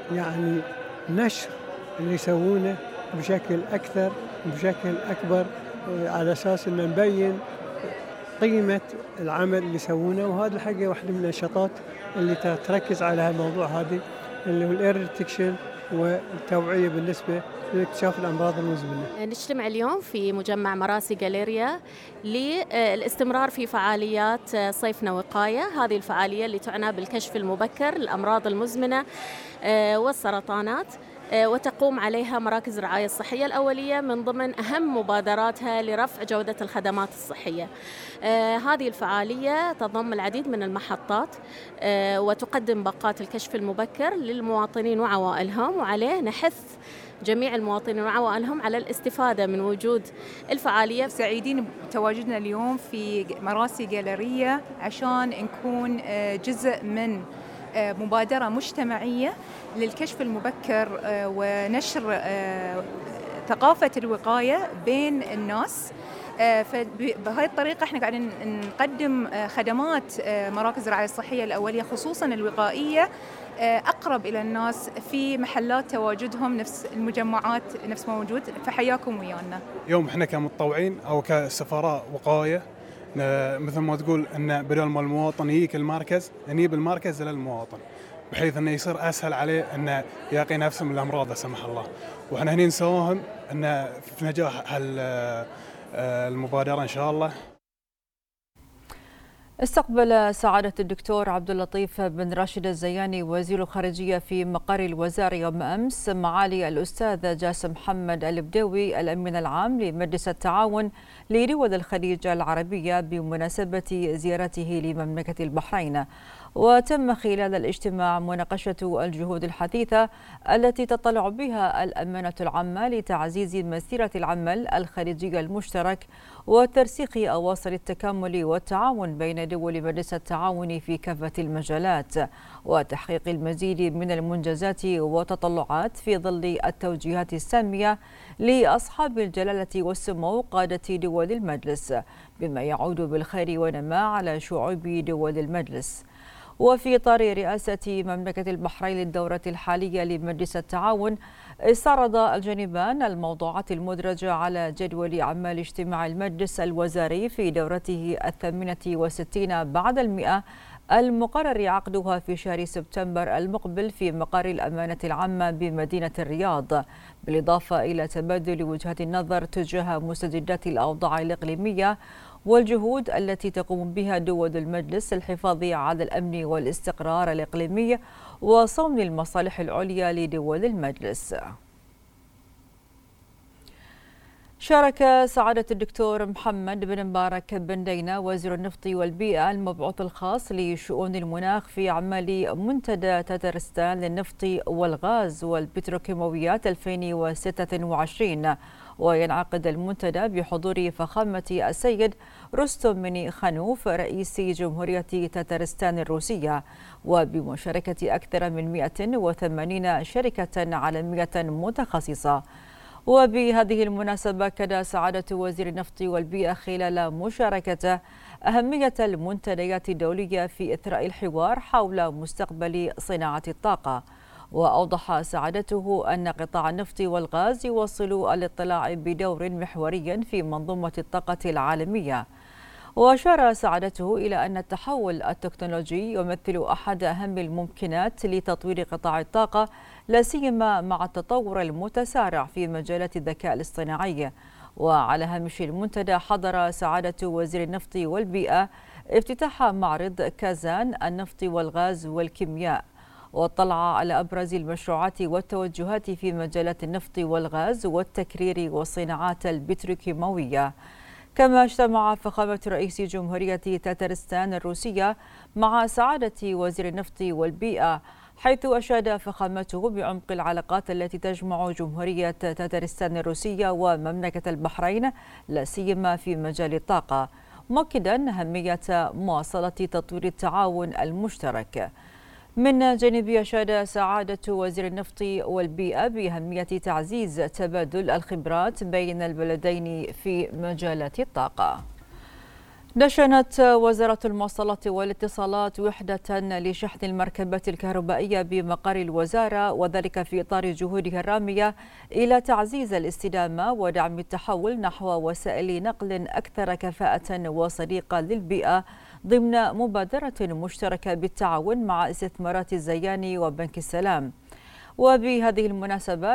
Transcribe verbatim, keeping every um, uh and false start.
يعني نشر اللي يسوونه بشكل أكثر وبشكل أكبر، على أساس أن نبين قيمة العمل اللي يسوونه. وهذا الحقيقة واحدة من النشاطات اللي تركز على هالموضوع هذه، اللي هو الايرلي ديتكشن والتوعية بالنسبة لاكتشاف الأمراض المزمنة. نجتمع اليوم في مجمع مراسي جاليريا للاستمرار في فعاليات صيفنا وقاية. هذه الفعالية اللي تعنى بالكشف المبكر للأمراض المزمنة والسرطانات، وتقوم عليها مراكز الرعاية الصحية الأولية من ضمن أهم مبادراتها لرفع جودة الخدمات الصحية. آه هذه الفعالية تضم العديد من المحطات آه وتقدم باقات الكشف المبكر للمواطنين وعوائلهم، وعليه نحث جميع المواطنين وعوائلهم على الاستفادة من وجود الفعالية. سعيدين بتواجدنا اليوم في مراسي جاليريا عشان نكون جزء من مبادرة مجتمعية للكشف المبكر ونشر ثقافة الوقاية بين الناس. فبهذه الطريقة احنا قاعدين نقدم خدمات مراكز الرعاية الصحية الأولية خصوصا الوقائية أقرب إلى الناس في محلات تواجدهم نفس المجمعات نفس ما موجود. فحياكم ويانا. يوم احنا كمتطوعين أو كسفراء وقاية مثل ما تقول أن بدل ما المواطن يجيك المركز نجيب المركز للمواطن، بحيث أنه يصير أسهل عليه أنه يقي نفسه من الأمراض لا سمح الله. وإحنا هنا نسوهم أن في نجاح المبادرة إن شاء الله. استقبل سعادة الدكتور عبد اللطيف بن راشد الزياني وزير الخارجية في مقر الوزارة يوم أمس معالي الأستاذ جاسم محمد البدوي الأمين العام لمجلس التعاون لدول الخليج العربية بمناسبة زيارته لمملكة البحرين. وتم خلال الاجتماع مناقشة الجهود الحثيثة التي تطلع بها الأمانة العامة لتعزيز مسيرة العمل الخليجي المشترك وترسيخ أواصر التكامل والتعاون بين دول مجلس التعاون في كافة المجالات، وتحقيق المزيد من المنجزات وتطلعات في ظل التوجيهات السامية لأصحاب الجلالة والسمو قادة دول المجلس، بما يعود بالخير والنماء على شعوب دول المجلس. وفي إطار رئاسة مملكة البحرين للدورة الحالية لمجلس التعاون، استعرض الجانبان الموضوعات المدرجة على جدول أعمال اجتماع المجلس الوزاري في دورته الثامنة والستين بعد المئة المقرر عقدها في شهر سبتمبر المقبل في مقر الأمانة العامة بمدينة الرياض، بالإضافة إلى تبادل وجهات النظر تجاه مستجدات الأوضاع الإقليمية والجهود التي تقوم بها دول المجلس للحفاظ على الأمن والاستقرار الإقليمي وصون المصالح العليا لدول المجلس. شارك سعادة الدكتور محمد بن مبارك بن دينا وزير النفط والبيئة المبعوث الخاص لشؤون المناخ في أعمال منتدى تترستان للنفط والغاز والبتروكيماويات ألفين وستة وعشرين، وينعقد المنتدى بحضور فخامة السيد رستم مني خانوف رئيس جمهورية تترستان الروسية، وبمشاركة أكثر من مئة وثمانين شركة عالمية متخصصة. وبهذه المناسبة كان سعادة وزير النفط والبيئة خلال مشاركته أهمية المنتديات الدولية في إثراء الحوار حول مستقبل صناعة الطاقة، وأوضح سعادته أن قطاع النفط والغاز يواصل الاطلاع بدور محوري في منظومة الطاقة العالمية. وأشار سعادته إلى أن التحول التكنولوجي يمثل أحد أهم الممكنات لتطوير قطاع الطاقة، لا سيما مع التطور المتسارع في مجالات الذكاء الاصطناعي. وعلى هامش المنتدى حضر سعادة وزير النفط والبيئة افتتاح معرض كازان النفط والغاز والكيمياء، واطلع على أبرز المشروعات والتوجهات في مجالات النفط والغاز والتكرير والصناعات البتروكيماوية. كما اجتمع فخامة رئيس جمهورية تترستان الروسية مع سعادة وزير النفط والبيئة، حيث أشاد فخامته بعمق العلاقات التي تجمع جمهورية تترستان الروسية ومملكة البحرين، لا سيما في مجال الطاقة، مؤكدا أهمية مواصلة تطوير التعاون المشترك. من جانبه أشاد سعادة وزير النفط والبيئة بأهمية تعزيز تبادل الخبرات بين البلدين في مجالات الطاقة. دشنت وزارة المواصلات والاتصالات وحدة لشحن المركبات الكهربائية بمقر الوزارة، وذلك في إطار جهودها الرامية إلى تعزيز الاستدامة ودعم التحول نحو وسائل نقل أكثر كفاءة وصديقة للبيئة ضمن مبادرة مشتركة بالتعاون مع استثمارات الزيان وبنك السلام. وبهذه المناسبة